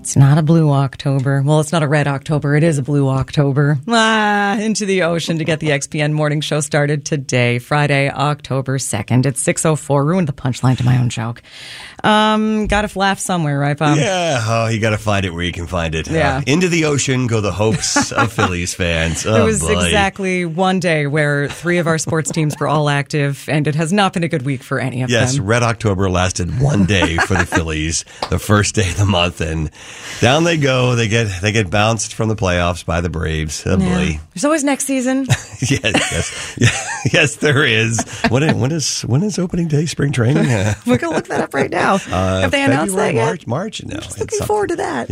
It's not a blue October. Well, it's not a red October. It is a blue October. Into the ocean to get the XPN morning show started today, Friday, October 2nd. It's 6:04. Ruined the punchline to my own joke. Got to laugh somewhere, right, Bob? Yeah, you got to find it where you can find it. Yeah. Into the ocean go the hopes of Phillies fans. Oh, it was boy. exactly one day where 3 of our sports teams were all active, and it has not been a good week for any of them. Yes, Red October lasted one day for the Phillies, the first day of the month, and down they go. They get bounced from the playoffs by the Braves. Oh, boy. There's always next season. Yes, there is. When is opening day, spring training? We're going to look that up right now. Have they announced that yet? March? No. Just looking forward to that.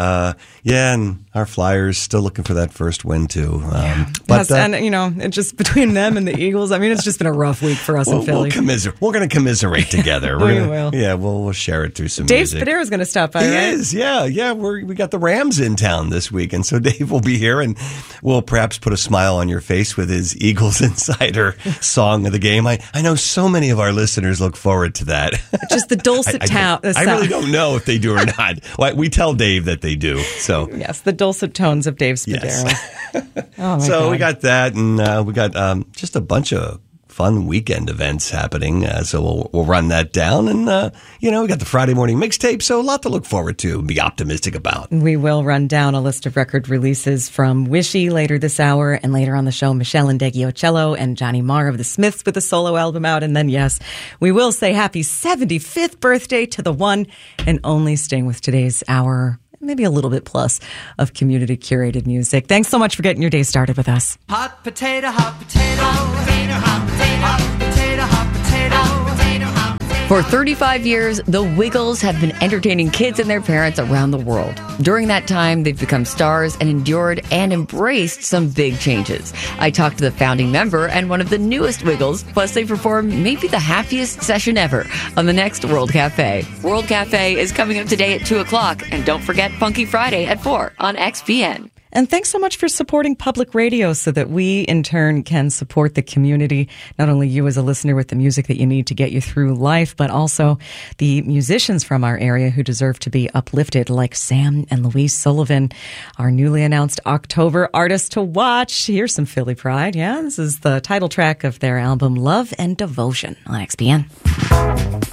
Yeah, and our Flyers still looking for that first win, too. But it's just between them and the Eagles, I mean, it's just been a rough week for us in Philly. We're going to commiserate together. We will. Yeah, we'll share it through some Dave music. Spadero is going to stop by, He right? is, yeah. We got the Rams in town this week, and so Dave will be here, and we'll perhaps put a smile on your face with his Eagles Insider song of the game. I know so many of our listeners look forward to that. Just the dulcet sound. I really don't know if they do or not. We tell Dave that they do. So yes, the dulcet tones of Dave Spadero. Yes. Oh my so God. we got that, and we got just a bunch of fun weekend events happening. So we'll run that down, and we got the Friday morning mixtape. So a lot to look forward to and be optimistic about. We will run down a list of record releases from Wishy later this hour, and later on the show, Michelle Ndegeocello and Johnny Marr of the Smiths with a solo album out. And then, yes, we will say happy 75th birthday to the one and only Sting with today's hour, maybe a little bit plus, of community curated music. Thanks so much for getting your day started with us. Hot potato, hot potato, hot potato, hot potato, hot potato, hot potato, hot potato, hot potato. For 35 years, the Wiggles have been entertaining kids and their parents around the world. During that time, they've become stars and endured and embraced some big changes. I talked to the founding member and one of the newest Wiggles, plus they performed maybe the happiest session ever on the next World Cafe. World Cafe is coming up today at 2 o'clock, and don't forget Funky Friday at 4 on XPN. And thanks so much for supporting public radio so that we, in turn, can support the community. Not only you as a listener with the music that you need to get you through life, but also the musicians from our area who deserve to be uplifted, like Sam and Louise Sullivan, our newly announced October artists to watch. Here's some Philly pride. Yeah, this is the title track of their album, Love and Devotion, on XPN.